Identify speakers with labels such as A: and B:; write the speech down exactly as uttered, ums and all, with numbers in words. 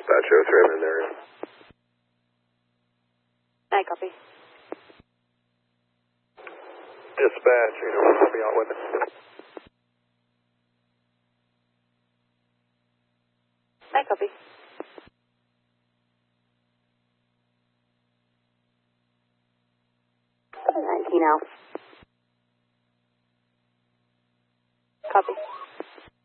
A: Dispatch oh three, I'm in there.
B: I copy.
A: Dispatch, you know, I'll be out with it.
B: I copy. nineteen out. Copy.